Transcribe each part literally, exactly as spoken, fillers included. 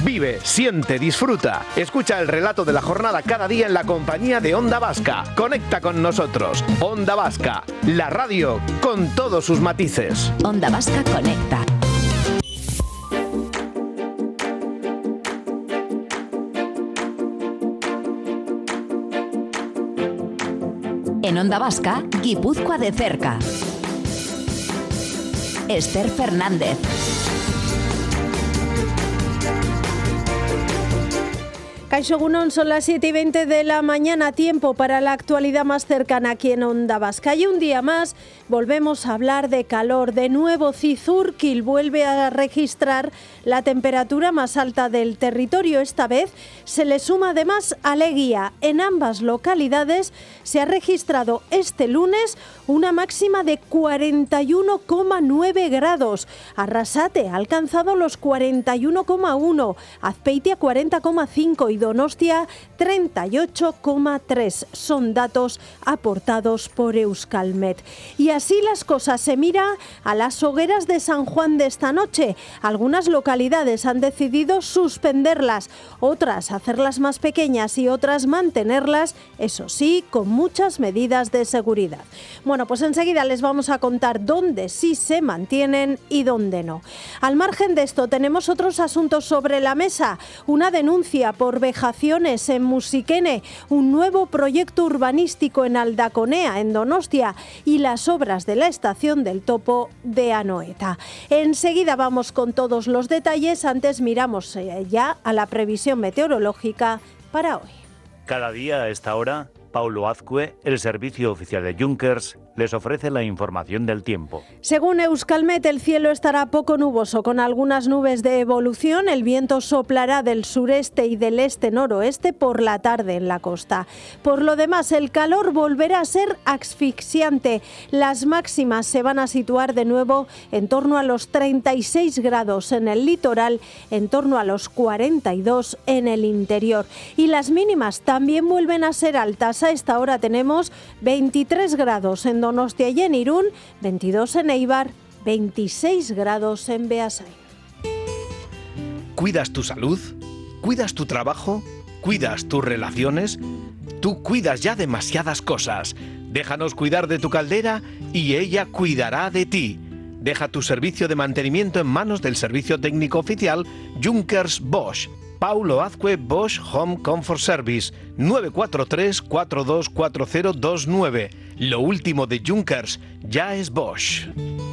Vive, siente, disfruta. Escucha el relato de la jornada cada día en la compañía de Onda Vasca. Conecta con nosotros. Onda Vasca, la radio con todos sus matices. Onda Vasca conecta. En Onda Vasca, Guipúzcoa de cerca. Esther Fernández. Kaixo egunon, son las siete y veinte de la mañana, tiempo para la actualidad más cercana aquí en Onda Vasca. Y un día más volvemos a hablar de calor. De nuevo, Cizurkil vuelve a registrar la temperatura más alta del territorio. Esta vez se le suma además Aleguía. En ambas localidades se ha registrado este lunes una máxima de cuarenta y uno coma nueve grados. Arrasate ha alcanzado los cuarenta y uno coma uno, Azpeitia cuarenta coma cinco y Donostia treinta y ocho coma tres. Son datos aportados por Euskalmet. Y así las cosas, se mira a las hogueras de San Juan de esta noche. Algunas localidades han decidido suspenderlas, otras hacerlas más pequeñas y otras mantenerlas, eso sí, con muchas medidas de seguridad. Bueno, pues enseguida les vamos a contar dónde sí se mantienen y dónde no. Al margen de esto, tenemos otros asuntos sobre la mesa. Una denuncia por vejaciones en Musiquene, un nuevo proyecto urbanístico en Aldaconea, en Donostia, y las obras de la estación del Topo de Anoeta. Enseguida vamos con todos los detalles. Antes miramos ya a la previsión meteorológica para hoy. Cada día a esta hora, Paulo Azcue, el servicio oficial de Junkers, les ofrece la información del tiempo. Según Euskalmet, el cielo estará poco nuboso, con algunas nubes de evolución. El viento soplará del sureste y del este-noroeste por la tarde en la costa. Por lo demás, el calor volverá a ser asfixiante. Las máximas se van a situar de nuevo en torno a los treinta y seis grados en el litoral, en torno a los cuarenta y dos en el interior. Y las mínimas también vuelven a ser altas. A esta hora tenemos veintitrés grados en Donostia y en Irún, veintidós en Eibar, veintiséis grados en Beasain. ¿Cuidas tu salud? ¿Cuidas tu trabajo? ¿Cuidas tus relaciones? Tú cuidas ya demasiadas cosas. Déjanos cuidar de tu caldera y ella cuidará de ti. Deja tu servicio de mantenimiento en manos del servicio técnico oficial Junkers Bosch. Paulo Azcue Bosch Home Comfort Service, nueve cuatro tres, cuatro dos cuatro cero dos nueve. Lo último de Junkers ya es Bosch.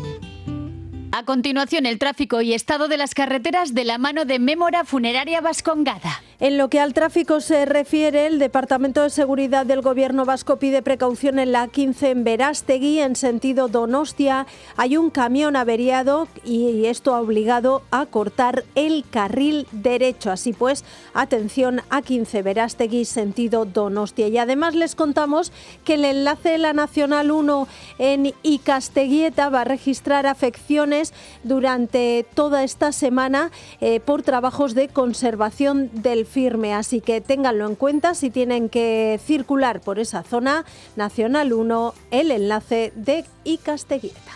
A continuación, el tráfico y estado de las carreteras de la mano de Mémora Funeraria Vascongada. En lo que al tráfico se refiere, el Departamento de Seguridad del Gobierno vasco pide precaución en la A quince en Berastegui, en sentido Donostia. Hay un camión averiado y esto ha obligado a cortar el carril derecho. Así pues, atención, A quince Berastegui, sentido Donostia. Y además les contamos que el enlace de la Nacional uno en Ikasteguieta va a registrar afecciones durante toda esta semana eh, por trabajos de conservación del firme, así que ténganlo en cuenta si tienen que circular por esa zona. Nacional uno, el enlace de Ikasteguieta.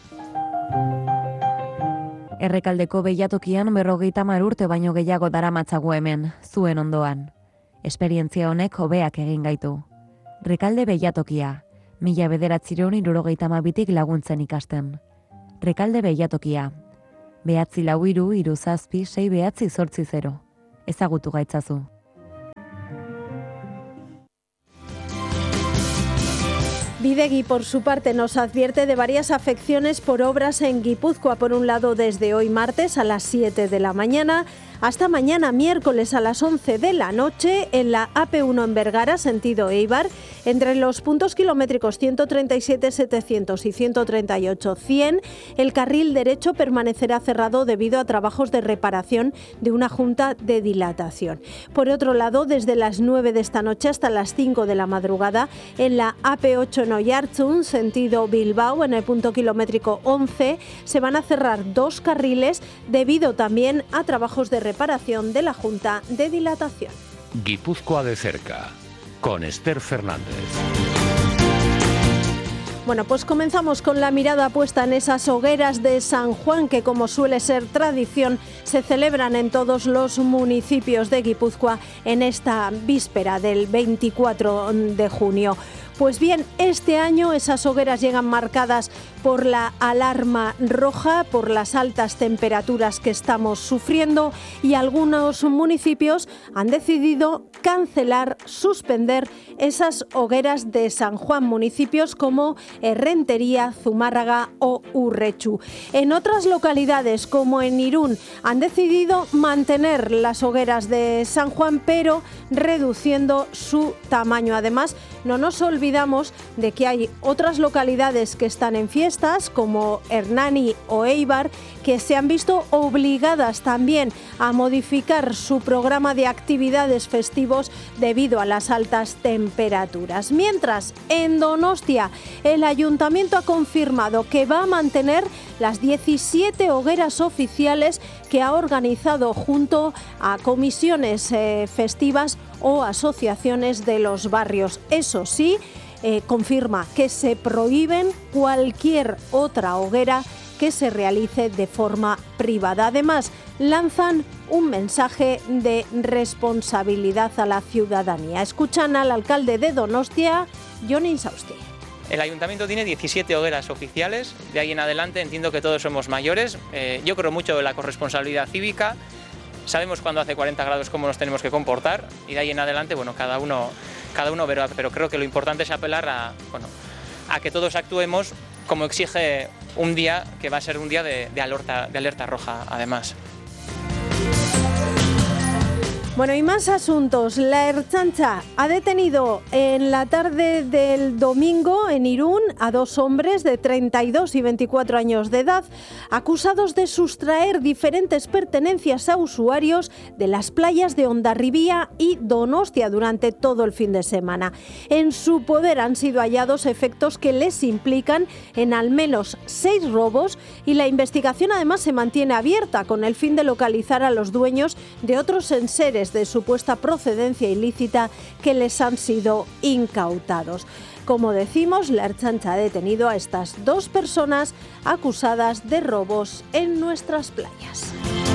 Errekaldeko beilatokian berrogeita hamar urte baino gehiago daramatzagu hemen, zuen ondoan. Esperientzia honek hobeak egin gaitu. Rekalde beilatokia, mila bederatziehun hirurogeita hamabitik laguntzen ikasten. Rekalde beilatokia, behatzi lau hiru, hiru zazpi, sei behatzi zortzi zero. Ezagutu gaitzazu. Bidegi, por su parte, nos advierte de varias afecciones por obras en Guipúzcoa. Por un lado, desde hoy martes a las siete de la mañana hasta mañana miércoles a las once de la noche en la A P uno en Vergara, sentido Eibar, entre los puntos kilométricos ciento treinta y siete setecientos y ciento treinta y ocho cien, el carril derecho permanecerá cerrado debido a trabajos de reparación de una junta de dilatación. Por otro lado, desde las nueve de esta noche hasta las cinco de la madrugada, en la A P ocho en Oiartzun, sentido Bilbao, en el punto kilométrico once, se van a cerrar dos carriles debido también a trabajos de reparación de la junta de dilatación. Guipúzcoa de cerca, con Esther Fernández. Bueno, pues comenzamos con la mirada puesta en esas hogueras de San Juan que, como suele ser tradición, se celebran en todos los municipios de Guipúzcoa en esta víspera del veinticuatro de junio. Pues bien, este año esas hogueras llegan marcadas por la alarma roja, por las altas temperaturas que estamos sufriendo, y algunos municipios han decidido cancelar, suspender esas hogueras de San Juan, municipios como Errentería, Zumárraga o Urrechu. En otras localidades, como en Irún, han decidido mantener las hogueras de San Juan, pero reduciendo su tamaño. Además, no nos olvidamos de que hay otras localidades que están en fiestas, como Hernani o Eibar, que se han visto obligadas también a modificar su programa de actividades festivos debido a las altas temperaturas. Mientras, en Donostia, el ayuntamiento ha confirmado que va a mantener las diecisiete hogueras oficiales que ha organizado junto a comisiones eh, festivas o asociaciones de los barrios. Eso sí, eh, confirma que se prohíben cualquier otra hoguera que se realice de forma privada. Además, lanzan un mensaje de responsabilidad a la ciudadanía. Escuchan al alcalde de Donostia, Jon Insausti. El ayuntamiento tiene diecisiete hogueras oficiales, de ahí en adelante entiendo que todos somos mayores. Eh, yo creo mucho en la corresponsabilidad cívica, sabemos cuando hace cuarenta grados cómo nos tenemos que comportar, y de ahí en adelante, bueno, cada uno, cada uno verá, pero creo que lo importante es apelar a, bueno, a que todos actuemos como exige un día que va a ser un día de, de, alerta, de alerta roja, además. Bueno, y más asuntos. La Ertzaintza ha detenido en la tarde del domingo en Irún a dos hombres de treinta y dos y veinticuatro años de edad, acusados de sustraer diferentes pertenencias a usuarios de las playas de Hondarribía y Donostia durante todo el fin de semana. En su poder han sido hallados efectos que les implican en al menos seis robos, y la investigación además se mantiene abierta con el fin de localizar a los dueños de otros enseres de supuesta procedencia ilícita que les han sido incautados. Como decimos, la Ertzaintza ha detenido a estas dos personas acusadas de robos en nuestras playas.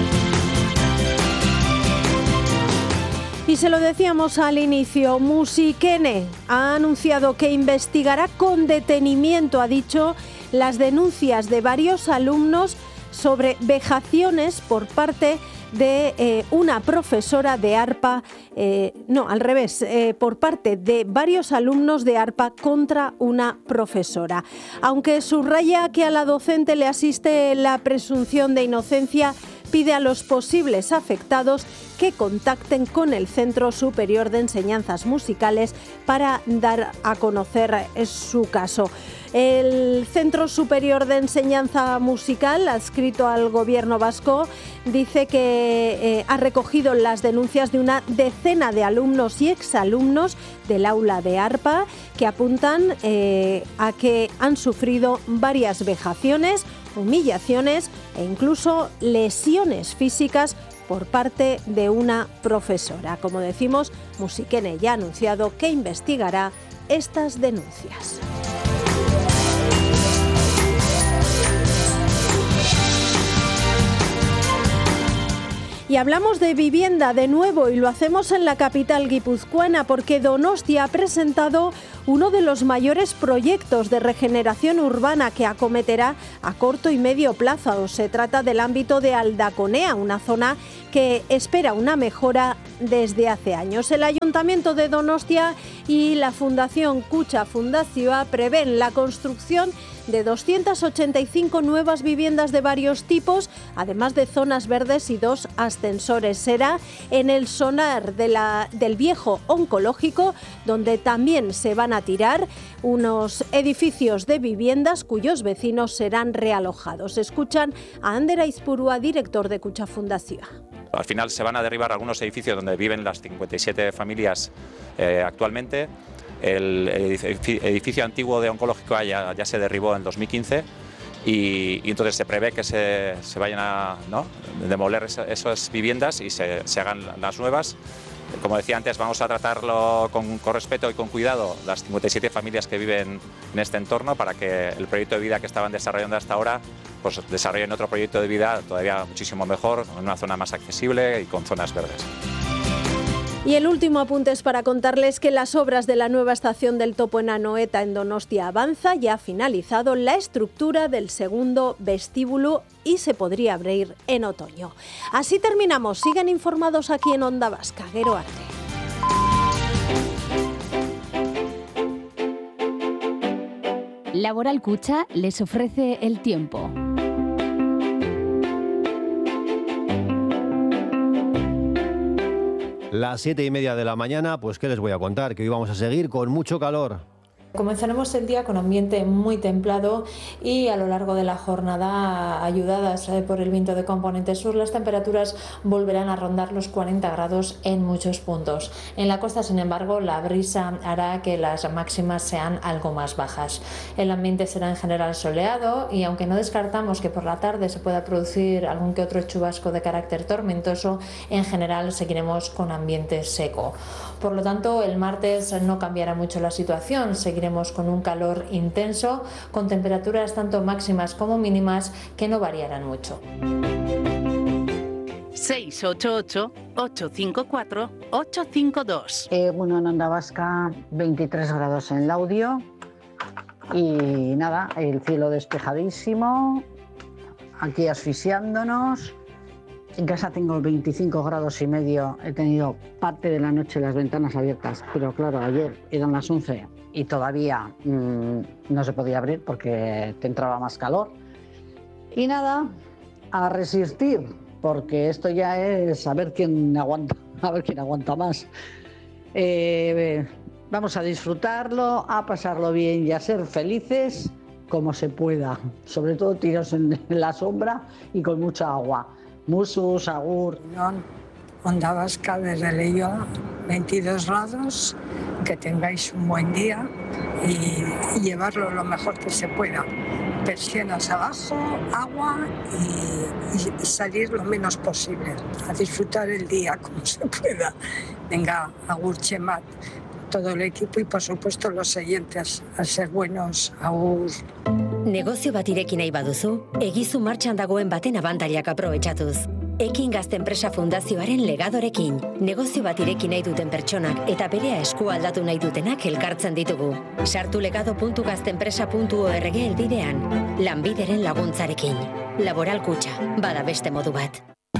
Y se lo decíamos al inicio, Musikene ha anunciado que investigará con detenimiento, ha dicho, las denuncias de varios alumnos sobre vejaciones por parte de eh, una profesora de arpa, eh, no, al revés, eh, por parte de varios alumnos de arpa contra una profesora. Aunque subraya que a la docente le asiste la presunción de inocencia, pide a los posibles afectados que contacten con el Centro Superior de Enseñanzas Musicales para dar a conocer su caso. El Centro Superior de Enseñanza Musical, adscrito al Gobierno vasco, dice que eh, ha recogido las denuncias de una decena de alumnos y exalumnos del aula de arpa que apuntan eh, a que han sufrido varias vejaciones, humillaciones e incluso lesiones físicas por parte de una profesora. Como decimos, Musikene ya ha anunciado que investigará estas denuncias. Y hablamos de vivienda de nuevo, y lo hacemos en la capital guipuzcoana porque Donostia ha presentado uno de los mayores proyectos de regeneración urbana que acometerá a corto y medio plazo. Se trata del ámbito de Aldaconea, una zona que espera una mejora desde hace años. El Ayuntamiento de Donostia y la Fundación Kutxa Fundazioa prevén la construcción de doscientas ochenta y cinco nuevas viviendas de varios tipos, además de zonas verdes y dos ascensores. Será en el solar de la, del viejo oncológico, donde también se van a tirar unos edificios de viviendas cuyos vecinos serán realojados. Escuchan a Ander Aizpurua, director de Kutxa Fundazioa. Al final se van a derribar algunos edificios donde viven las cincuenta y siete familias eh, actualmente. El edificio antiguo de oncológico ya, ya se derribó en dos mil quince y, y entonces se prevé que se, se vayan a ¿no? demoler esa, esas viviendas y se, se hagan las nuevas. Como decía antes, vamos a tratarlo con, con respeto y con cuidado las cincuenta y siete familias que viven en este entorno para que el proyecto de vida que estaban desarrollando hasta ahora pues desarrollen otro proyecto de vida todavía muchísimo mejor, en una zona más accesible y con zonas verdes. Y el último apunte es para contarles que las obras de la nueva estación del Topo en Anoeta en Donostia avanza, ya ha finalizado la estructura del segundo vestíbulo y se podría abrir en otoño. Así terminamos. Sigan informados aquí en Onda Vasca. Gero arte. Laboral Kutxa les ofrece el tiempo. Las siete y media de la mañana, pues ¿qué les voy a contar? Que hoy vamos a seguir con mucho calor. Comenzaremos el día con ambiente muy templado y a lo largo de la jornada, ayudadas por el viento de componente sur, las temperaturas volverán a rondar los cuarenta grados en muchos puntos. En la costa, sin embargo, la brisa hará que las máximas sean algo más bajas. El ambiente será en general soleado y aunque no descartamos que por la tarde se pueda producir algún que otro chubasco de carácter tormentoso, en general seguiremos con ambiente seco. Por lo tanto, el martes no cambiará mucho la situación, seguiremos con un calor intenso, con temperaturas tanto máximas como mínimas que no variarán mucho. seis ocho ocho, ocho cinco cuatro, ocho cinco dos. Eh, bueno, en Onda Vasca veintitrés grados en Laudio y nada, el cielo despejadísimo, aquí asfixiándonos. En casa tengo veinticinco grados y medio, he tenido parte de la noche las ventanas abiertas, pero claro, ayer eran las once y todavía mmm, no se podía abrir porque te entraba más calor. Y nada, a resistir, porque esto ya es a ver quién aguanta, a ver quién aguanta más. Eh, vamos a disfrutarlo, a pasarlo bien y a ser felices como se pueda, sobre todo tirados en la sombra y con mucha agua. Musus, agur. Onda Vasca desde Leioa, veintidós grados, que tengáis un buen día y, y llevarlo lo mejor que se pueda. Persianas abajo, agua y, y, y salir lo menos posible, a disfrutar el día como se pueda. Venga, agur Chemat, todo el equipo y por supuesto los siguientes, a ser buenos, agur. Negozio bat ireki nahi baduzu, egizu martxan dagoen baten abantariak aprobetxatuz. Ekin Gazte Enpresa Fundazioaren legadorekin. Negozio bat ireki nahi duten pertsonak eta berea eskua aldatu nahi dutenak elkartzen ditugu. Sartu legado puntu gaztenpresa puntu org elbidean. Lanbideren laguntzarekin. Laboral Kutxa, bada beste modu bat.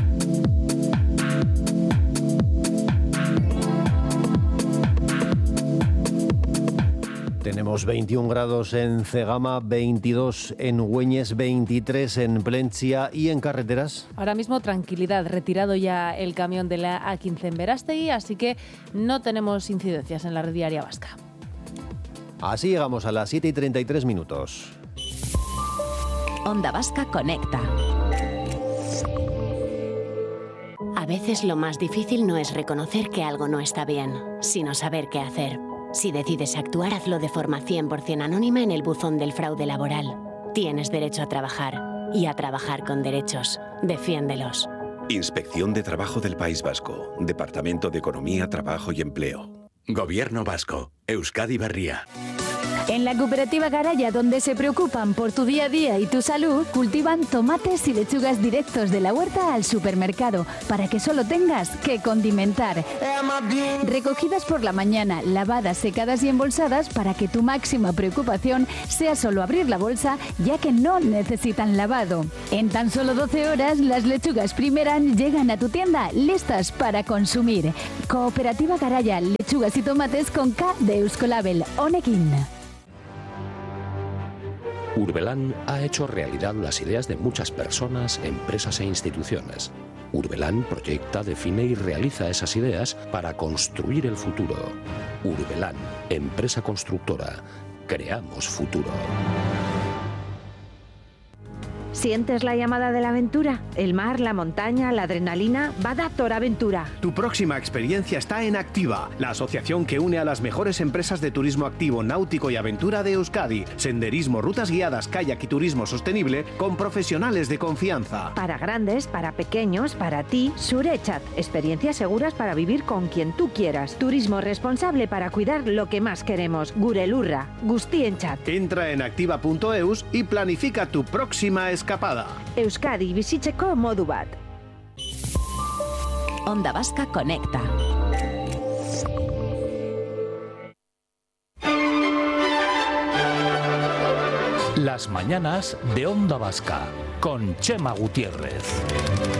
Tenemos veintiún grados en Cegama, veintidós en Güeñes, veintitrés en Plentzia y en carreteras. Ahora mismo tranquilidad, retirado ya el camión de la A quince en Berastegui, así que no tenemos incidencias en la red diaria vasca. Así llegamos a las siete y treinta y tres minutos. Onda Vasca conecta. A veces lo más difícil no es reconocer que algo no está bien, sino saber qué hacer. Si decides actuar, hazlo de forma cien por ciento anónima en el buzón del fraude laboral. Tienes derecho a trabajar y a trabajar con derechos. Defiéndelos. Inspección de Trabajo del País Vasco. Departamento de Economía, Trabajo y Empleo. Gobierno Vasco. Euskadi Berria. En la cooperativa Garaya, donde se preocupan por tu día a día y tu salud, cultivan tomates y lechugas directos de la huerta al supermercado, para que solo tengas que condimentar. Recogidas por la mañana, lavadas, secadas y embolsadas para que tu máxima preocupación sea solo abrir la bolsa, ya que no necesitan lavado. En tan solo doce horas, las lechugas Primeran llegan a tu tienda listas para consumir. Cooperativa Garaya, lechugas y tomates con K de Euskolabel. Honekin. Urbelan ha hecho realidad las ideas de muchas personas, empresas e instituciones. Urbelan proyecta, define y realiza esas ideas para construir el futuro. Urbelan, empresa constructora. Creamos futuro. ¿Sientes la llamada de la aventura? El mar, la montaña, la adrenalina. Badator Aventura. Tu próxima experiencia está en Activa, la asociación que une a las mejores empresas de turismo activo, náutico y aventura de Euskadi. Senderismo, rutas guiadas, kayak y turismo sostenible con profesionales de confianza. Para grandes, para pequeños, para ti, Surechat. Experiencias seguras para vivir con quien tú quieras. Turismo responsable para cuidar lo que más queremos. Gurelurra. Guztienchat. Entra en activa punto eus y planifica tu próxima escapada. Euskadi bizitzeko modu bat. Onda Vasca Conecta. Las mañanas de Onda Vasca con Chema Gutiérrez.